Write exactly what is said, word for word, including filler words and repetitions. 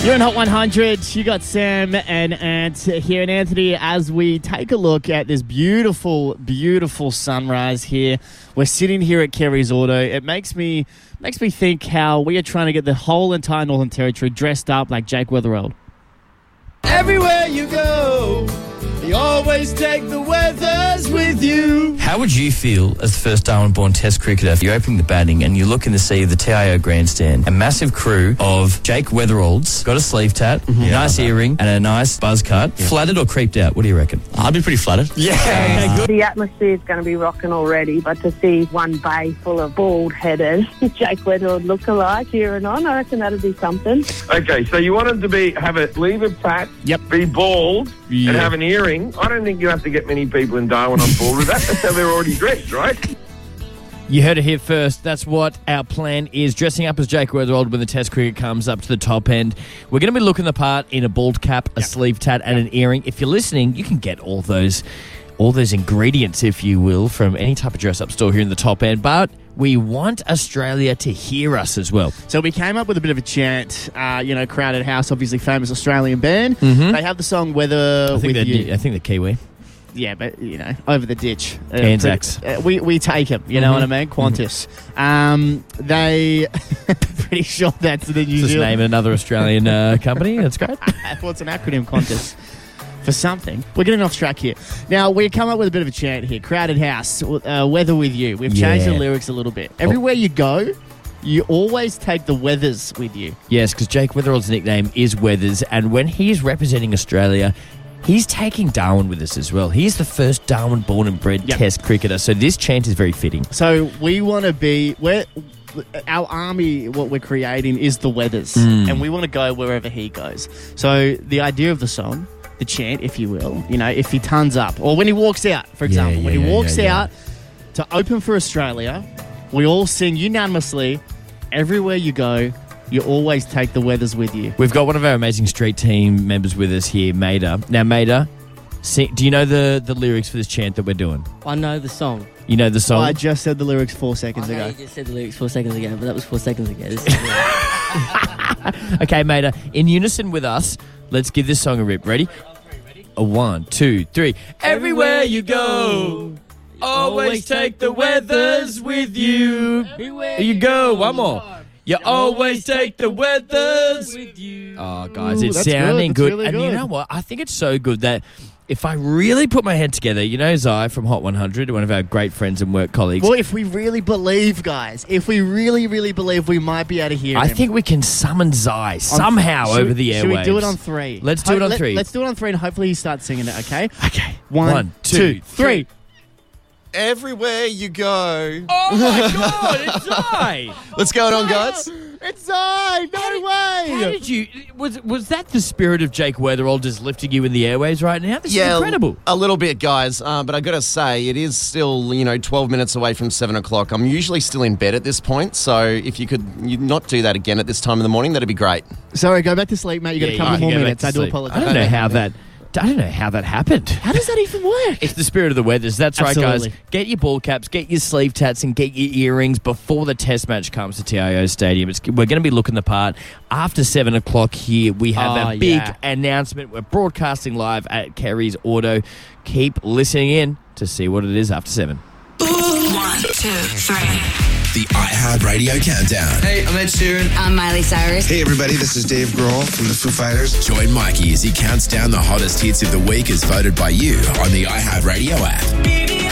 You're in Hot one hundred. You got Sam and Ant here. And Anthony, as we take a look at this beautiful, beautiful sunrise here, we're sitting here at Kerry's Auto. It makes me makes me think how we are trying to get the whole entire Northern Territory dressed up like Jake Weatherald. Everywhere you go, you always take the weathers with you. How would you feel as the first Darwin-born Test cricketer? You're opening the batting and you look in the sea of the T I O grandstand. A massive crew of Jake Weatheralds, got a sleeve tat, mm-hmm. a nice yeah, earring and a nice buzz cut. Yeah. Flattered or creeped out? What do you reckon? I'd be pretty flattered. Yeah. Okay, good. The atmosphere is going to be rocking already, but to see one bay full of bald-headed Jake Weatherald look-alike here and on, I reckon that'd be something. Okay, so you want him to be have a sleeve of tat, yep. be bald, yeah. and have an earring. I don't think you have to get many people in Darwin on board with that. That's how they're already dressed, right? You heard it here first. That's what our plan is. Dressing up as Jake Weatherald when the Test cricket comes up to the top end. We're going to be looking the part in a bald cap, a yep. sleeve tat, and an earring. If you're listening, you can get all those all those ingredients, if you will, from any type of dress-up store here in the top end. But we want Australia to hear us as well. So we came up with a bit of a chant. Uh, you know, Crowded House, obviously famous Australian band. Mm-hmm. They have the song Weather I think With You. I think they're Kiwi. Yeah, but, you know, over the ditch. Uh, Anzacs. Pretty, uh, we, we take them, you know mm-hmm. what I mean? Qantas. Mm-hmm. Um, they... pretty sure that's the New Just Zealand... name another Australian uh, company. That's great. Well, it's an acronym, Qantas. For something. We're getting off track here. Now, we come up with a bit of a chant here. Crowded House, uh, Weather With You. We've yeah. changed the lyrics a little bit. Everywhere you go, you always take the weathers with you. Yes, because Jake Weatherald's nickname is Weathers, and when he's representing Australia... he's taking Darwin with us as well. He's the first Darwin-born and bred yep. Test cricketer, so this chant is very fitting. So we want to be... We're, our army, what we're creating, is the weathers, mm. and we want to go wherever he goes. So the idea of the song, the chant, if you will, you know, if he turns up, or when he walks out, for example, yeah, yeah, when he yeah, walks yeah, out yeah. to open for Australia, we all sing unanimously, everywhere you go, you always take the weathers with you. We've got one of our amazing street team members with us here, Maida. Now, Maida, sing, do you know the, the lyrics for this chant that we're doing? I know the song. You know the song? I just said the lyrics four seconds I know ago. you just said the lyrics four seconds ago, but that was four seconds ago. This is Okay, Maida, in unison with us, let's give this song a rip. Ready? A one, two, three. Everywhere you go, always take the weathers with you. Here you go. One more. You always take the weathers with you. Oh, guys, Ooh, it's that's sounding good. good. That's really and good. you know what? I think it's so good that if I really put my head together, you know Zai from Hot one hundred, one of our great friends and work colleagues. Well, if we really believe, guys, if we really, really believe, we might be able to hear I him. think we can summon Zai somehow should over we, the airwaves. Should we do it on three? Let's do it on let, three. Let's do it on three, and hopefully he starts singing it, okay? Okay. One, One two, two, three. Everywhere you go. Oh, my God, it's Zai. What's going on, guys? It's Zai! No How way! did you... Was was that the spirit of Jake Weatherald just lifting you in the airwaves right now? This Yeah, is incredible. a little bit, guys. Uh, but I got to say, it is still, you know, twelve minutes away from seven o'clock. I'm usually still in bed at this point, so if you could you not do that again at this time in the morning, that'd be great. Sorry, go back to sleep, mate. You got Yeah, a couple you more can go minutes. back I to do sleep. apologize. I don't know how that... I don't know how that happened. How does that even work? It's the spirit of the weathers. That's Absolutely. right, guys. Get your ball caps, get your sleeve tats, and get your earrings before the test match comes to T I O Stadium. It's, we're going to be looking the part. After seven o'clock here, we have Oh, a big yeah. announcement. We're broadcasting live at Kerry's Auto. Keep listening in to see what it is after seven. One, two, three. The iHeartRadio Countdown. Hey, I'm Ed Sheeran. I'm Miley Cyrus. Hey, everybody, this is Dave Grohl from the Foo Fighters. Join Mikey as he counts down the hottest hits of the week as voted by you on the iHeartRadio app.